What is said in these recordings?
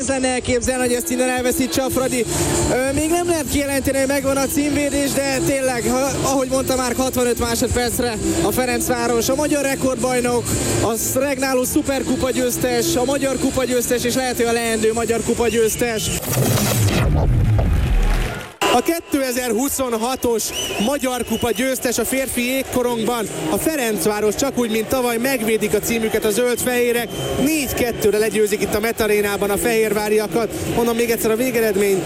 nehéz lenne elképzelni, hogy ezt innen elveszítse a Fradi. Még nem lehet kijelenteni, hogy megvan a címvédés, de tényleg, ahogy mondta már 65 másodpercre a Ferencváros, a magyar rekordbajnok, a regnáló szuperkupa győztes, a magyar kupa győztes, és lehet, hogy a leendő magyar kupa győztes. A 2026-os Magyar Kupa győztes a férfi jégkorongban. A Ferencváros csak úgy, mint tavaly megvédik a címüket a zöld-fehérek. 4-2-re legyőzik itt a Metarénában a fehérváriakat. Mondom még egyszer a végeredmény.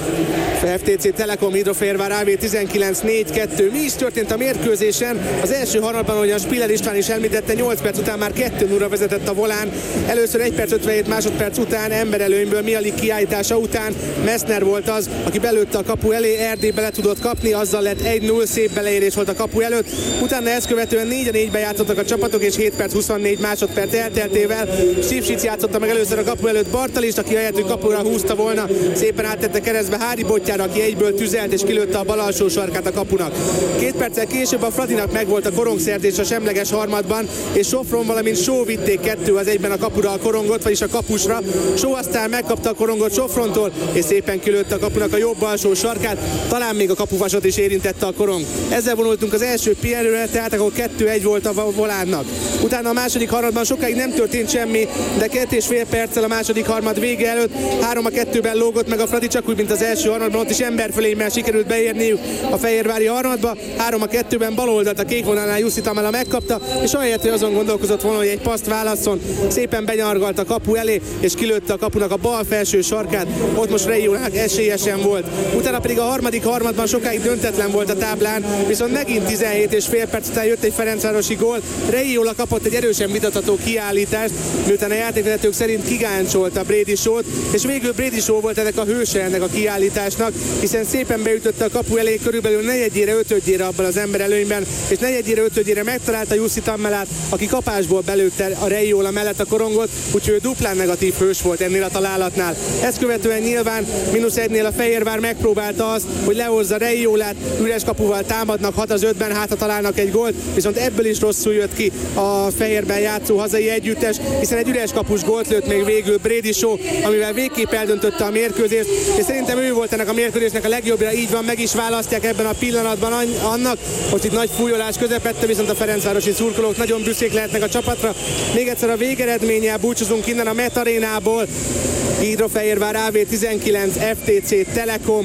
FTC Telekom Hidrofehérvár AV 19-4-2. Mi is történt a mérkőzésen? Az első harmadban, ahogy a Spiller István is említette, 8 perc után már 2-0-ra vezetett a Volán. Először 1 perc 57 másodperc után emberelőnyből Mialik kiállítása után Messner volt az, aki belőtte a kapu elé. Erdélybe le tudott kapni, azzal lett 1-0, szép beleérés volt a kapu előtt. Utána ezt követően 4-4-ben játszottak a csapatok, és 7 perc 24 másodperc elteltével Sipsic játszotta meg először a kapu előtt Bartalist, aki ahelyett, hogy kapura húzta volna, szépen áttette keresztbe Hári Bottyára, aki egyből tüzelt és kilőtte a bal alsó sarkát a kapunak. 2 perccel később a Fradinak megvolt a korongszerzés a semleges harmadban, és Sofron, valamint Só vitték 2-1-ben a kapura a korongot, vagyis a kapusra. Só aztán megkapta a korongot Sofrontól, és szépen kilőtte a kapunak a jobb alsó sarkát. Talán még a kapuvasot is érintette a korong. Ezzel vonultunk az első pihenőre, tehát akkor 2-1 volt a Volánnak. Utána a második harmadban sokáig nem történt semmi, de 2,5 perccel a második harmad vége előtt 3-2-ben lógott meg a Fradi, csak úgy, mint az első harmadban, ott is emberfölémmel sikerült beérniük a fehérvári harmadba. 3-2-ben bal oldalt a kék vonalnál Jussi Tamala megkapta, és ahelyett, hogy azon gondolkozott volna, hogy egy paszt válasszon, szépen benyargalt a kapu elé, és kilőtte a kapunak a bal felső sarkát. Ott most Reiónak esélyesen volt. Utána pedig a harmadik harmadban sokáig döntetlen volt a táblán, viszont megint 17,5 perc után jött egy ferencvárosi gól. Reiola kapott egy erősen vitatható kiállítást, miután a játékvezetők szerint kigáncsolta Brady Shaw-t, és végül Brady Shaw volt ennek a hőse ennek a kiállításnak, hiszen szépen beütötte a kapu elé körülbelül 4-5-re abban az emberelőnyben, és 4-5-re megtalálta Jussi Tammelát, aki kapásból belőtte a Reiola mellett a korongot, úgyhogy ő duplán negatív hős volt ennél a találatnál. Ezt követően nyilván -1-nél a Fehérvár megpróbálta azt, hogy lehozza Reiolát, üres kapuval támadnak 6-5-ben, hát ha találnak egy gólt, viszont ebből is rosszul jött ki a Fehérben játszó hazai együttes, hiszen egy üres kapus gólt lőtt még végül Brady Shaw, amivel végképp eldöntötte a mérkőzést, és szerintem ő volt ennek a mérkőzésnek a legjobbja, így van, meg is választják ebben a pillanatban annak, most itt nagy fújolás közepette, viszont a ferencvárosi szurkolók nagyon büszkék lehetnek a csapatra. Még egyszer a végeredménnyel búcsúzunk innen a Metarénából. Hidrofehérvár AV 19, FTC Telekom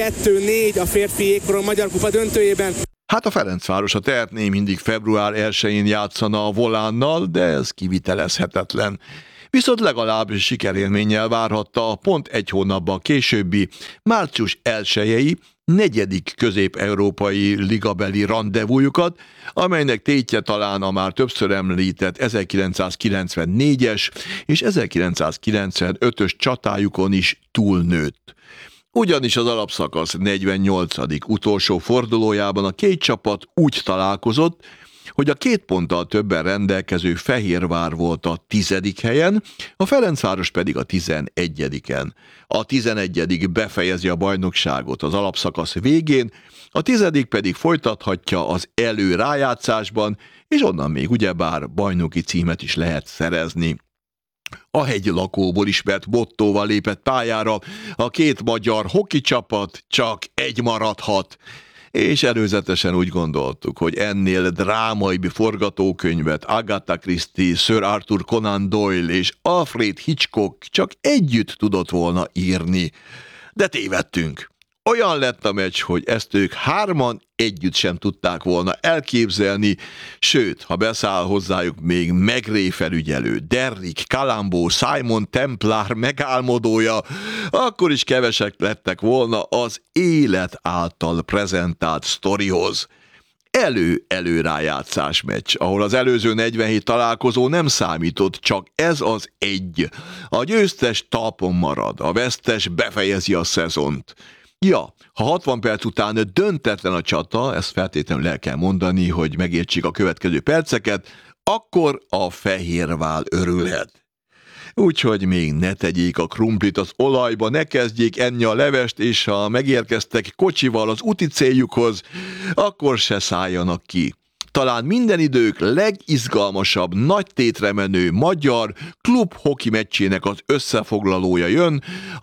2-4 a férfi jégkorong Magyar Kupa döntőjében. Hát a Ferencváros, a tehetné mindig február 1-én játszana a Volánnal, de ez kivitelezhetetlen. Viszont legalább sikerélménnyel várhatta a pont egy hónappal későbbi március 1-i 4. közép-európai ligabeli randevújukat, amelynek tétje talán a már többször említett 1994-es és 1995-ös csatájukon is túlnőtt. Ugyanis az alapszakasz 48. utolsó fordulójában a két csapat úgy találkozott, hogy a 2 ponttal többen rendelkező Fehérvár volt a 10. helyen, a Ferencváros pedig a 11-en. A 11. befejezi a bajnokságot az alapszakasz végén, a 10. pedig folytathatja az rájátszásban, és onnan még ugyebár bajnoki címet is lehet szerezni. A hegylakóból ismert mottóval lépett pályára a 2 magyar hoki csapat, csak egy maradhat. És előzetesen úgy gondoltuk, hogy ennél drámaibb forgatókönyvet Agatha Christie, Sir Arthur Conan Doyle és Alfred Hitchcock csak együtt tudott volna írni. De tévedtünk. Olyan lett a meccs, hogy ezt ők 3 együtt sem tudták volna elképzelni, sőt, ha beszáll hozzájuk még Megré felügyelő, Derrick Colombo, Simon Templar megálmodója, akkor is kevesek lettek volna az élet által prezentált sztorihoz. Elő-rájátszás meccs, ahol az előző 47 találkozó nem számított, csak ez az egy. A győztes talpon marad, a vesztes befejezi a szezont. Ja, ha 60 perc után döntetlen a csata, ezt feltétlenül el kell mondani, hogy megértsék a következő perceket, akkor a Fehérvár örülhet. Úgyhogy még ne tegyék a krumplit az olajba, ne kezdjék enni a levest, és ha megérkeztek kocsival az úti céljukhoz, akkor se szálljanak ki. Talán minden idők legizgalmasabb, nagy tétre menő magyar klub hoki meccsének az összefoglalója jön,